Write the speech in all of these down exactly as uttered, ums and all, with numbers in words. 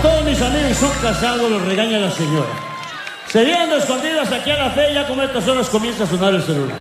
todos mis amigos son casados, los regaña la señora. Se vienen de escondidas aquí a la fe, ya como estas horas comienza a sonar el celular.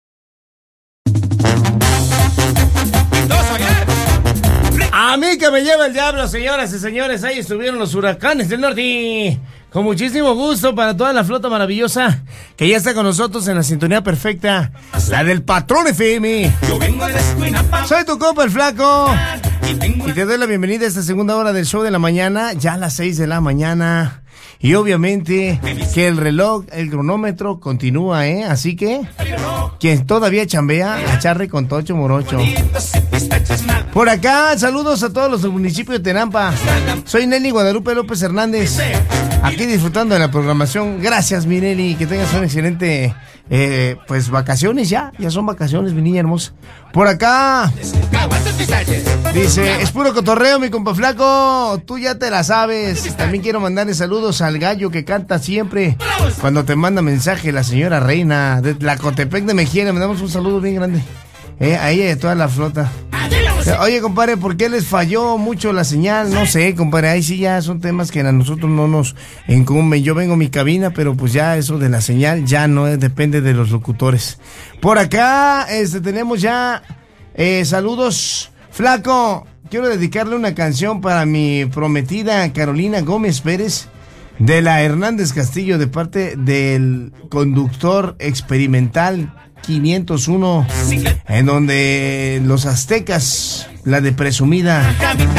A mí que me lleva el diablo, señoras y señores. Ahí estuvieron los huracanes del norte. Con muchísimo gusto para toda la flota maravillosa que ya está con nosotros en la sintonía perfecta, la del Patrón F M. Soy tu compa el Flaco y te doy la bienvenida a esta segunda hora del show de la mañana, ya a las seis de la mañana. Y obviamente que el reloj, el cronómetro continúa, ¿eh? Así que quien todavía chambea, acharre con tocho morocho. Por acá, saludos a todos los del municipio de Tenampa. Soy Nelly Guadalupe López Hernández, aquí disfrutando de la programación. Gracias, mi Nelly, que tengas un excelente, eh, pues vacaciones ya, ya son vacaciones, mi niña hermosa. Por acá dice, es puro cotorreo, mi compa Flaco, tú ya te la sabes. También quiero mandarle saludos al gallo que canta siempre cuando te manda mensaje, la señora Reina de Tlacotepec de Mejía. Le mandamos un saludo bien grande, eh, a ella y a toda la flota. Oye, compadre, ¿por qué les falló mucho la señal? No sé, compadre, ahí sí ya son temas que a nosotros no nos incumben. Yo vengo a mi cabina, pero pues ya eso de la señal ya no es, depende de los locutores. Por acá, este, tenemos ya eh, saludos. Flaco, quiero dedicarle una canción para mi prometida Carolina Gómez Pérez, de la Hernández Castillo, de parte del conductor experimental quinientos uno, en donde los aztecas, la de presumida,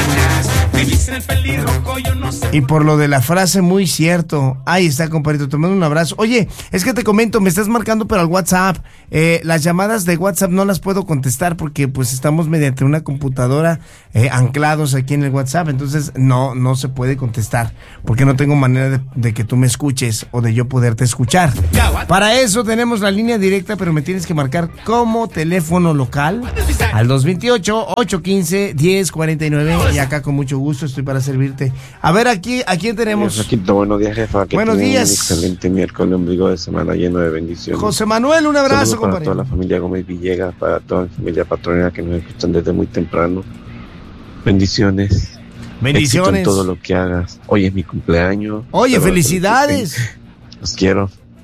y por lo de la frase muy cierto. Ahí está, compadrito, te mando un abrazo. Oye, es que te comento, me estás marcando pero al WhatsApp, eh, las llamadas de WhatsApp no las puedo contestar porque pues estamos mediante una computadora eh, anclados aquí en el WhatsApp, entonces no, no se puede contestar porque no tengo manera de, de que tú me escuches o de yo poderte escuchar. Para eso tenemos la línea directa, pero me tienes que marcar como teléfono local al dos veintiocho, ochocientos quince, diez cuarenta y nueve, y acá con mucho gusto estoy para servirte. A ver, aquí, ¿a quién tenemos? Raquito, buenos días, jefa. Que buenos días. Un excelente miércoles, ombligo de semana lleno de bendiciones. José Manuel, un abrazo, saludos para compadre. toda la familia Gómez Villegas, para toda la familia patronera que nos escuchan desde muy temprano. Bendiciones. Bendiciones. Éxito en todo lo que hagas. Hoy es mi cumpleaños. Oye, felicidades. Los quiero.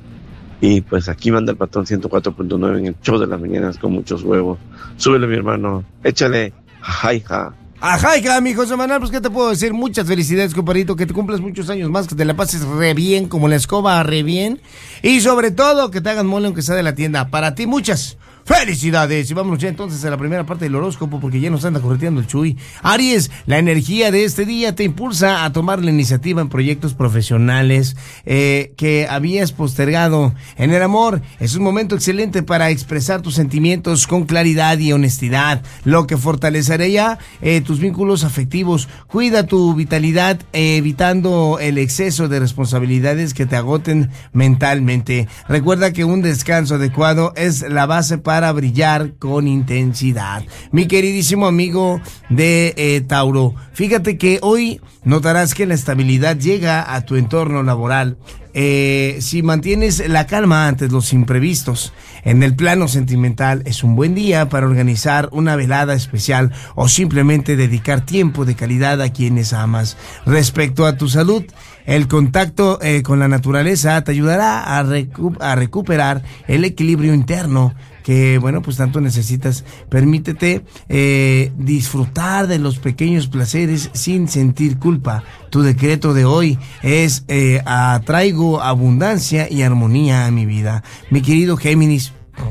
Y pues aquí manda el patrón ciento cuatro punto nueve en el show de las mañanas con muchos huevos. Súbele, mi hermano. Échale. Jaja. Ajá, hija, mi José Manuel, pues qué te puedo decir, muchas felicidades, compadrito, que te cumplas muchos años más, que te la pases re bien, como la escoba, re bien, y sobre todo, que te hagan mole aunque sea de la tienda. Para ti, muchas felicidades. Y vámonos ya entonces a la primera parte del horóscopo, porque ya nos anda correteando el Chuy. Aries, la energía de este día te impulsa a tomar la iniciativa en proyectos profesionales eh, que habías postergado. En el amor, es un momento excelente para expresar tus sentimientos con claridad y honestidad, lo que fortalecerá eh, tus vínculos afectivos. Cuida tu vitalidad, eh, evitando el exceso de responsabilidades que te agoten mentalmente. Recuerda que un descanso adecuado es la base para para brillar con intensidad. Mi queridísimo amigo de eh, Tauro, fíjate que hoy notarás que la estabilidad llega a tu entorno laboral. Eh, si mantienes la calma ante los imprevistos. En el plano sentimental, es un buen día para organizar una velada especial o simplemente dedicar tiempo de calidad a quienes amas. Respecto a tu salud, el contacto eh, con la naturaleza te ayudará a, recu- a recuperar el equilibrio interno que, bueno, pues tanto necesitas. Permítete eh, disfrutar de los pequeños placeres sin sentir culpa. Tu decreto de hoy es eh, atraigo abundancia y armonía a mi vida. Mi querido Géminis,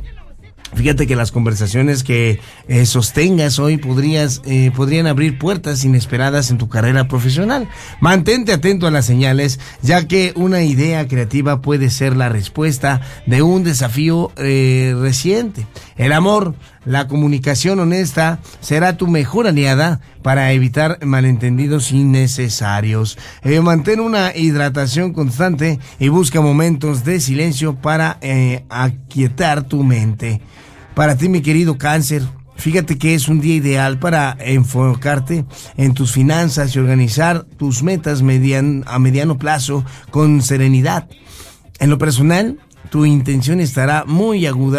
fíjate que las conversaciones que eh, sostengas hoy podrías, eh, podrían abrir puertas inesperadas en tu carrera profesional. Mantente atento a las señales, ya que una idea creativa puede ser la respuesta de un desafío eh, reciente. El amor, la comunicación honesta será tu mejor aliada para evitar malentendidos innecesarios. Eh, mantén una hidratación constante y busca momentos de silencio para eh, aquietar tu mente. Para ti, mi querido Cáncer, fíjate que es un día ideal para enfocarte en tus finanzas y organizar tus metas median, a mediano plazo con serenidad. En lo personal, tu intención estará muy aguda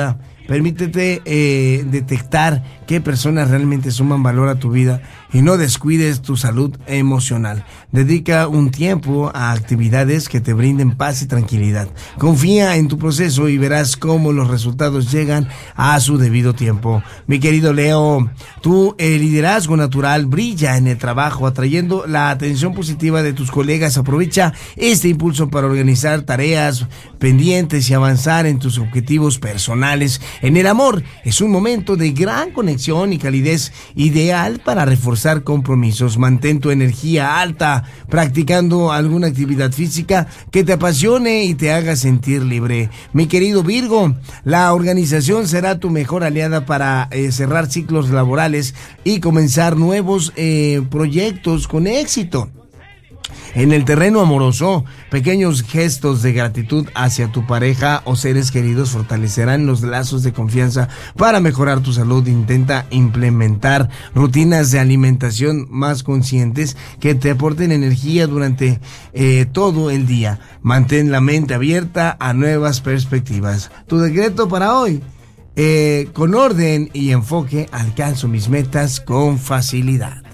Permítete eh, detectar qué personas realmente suman valor a tu vida y no descuides tu salud emocional. Dedica un tiempo a actividades que te brinden paz y tranquilidad. Confía en tu proceso y verás cómo los resultados llegan a su debido tiempo. Mi querido Leo, tu eh, liderazgo natural brilla en el trabajo, atrayendo la atención positiva de tus colegas. Aprovecha este impulso para organizar tareas pendientes y avanzar en tus objetivos personales. En el amor, es un momento de gran conexión y calidez, ideal para reforzar compromisos. Mantén tu energía alta practicando alguna actividad física que te apasione y te haga sentir libre. Mi querido Virgo, la organización será tu mejor aliada para eh, cerrar ciclos laborales y comenzar nuevos eh, proyectos con éxito. En el terreno amoroso, pequeños gestos de gratitud hacia tu pareja o seres queridos fortalecerán los lazos de confianza para mejorar tu salud. Intenta implementar rutinas de alimentación más conscientes que te aporten energía durante eh, todo el día. Mantén la mente abierta a nuevas perspectivas. Tu decreto para hoy: eh, con orden y enfoque alcanzo mis metas con facilidad.